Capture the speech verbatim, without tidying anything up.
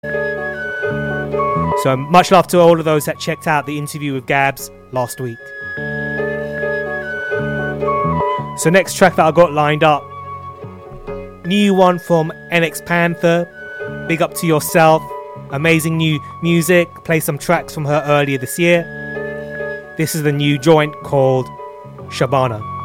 So much love to all of those that checked out the interview with Gabs last week. So next track that I got lined up, new one from N X Panther. Big up to yourself. Amazing new music. Play some tracks from her earlier this year. This is the new joint called Shabana.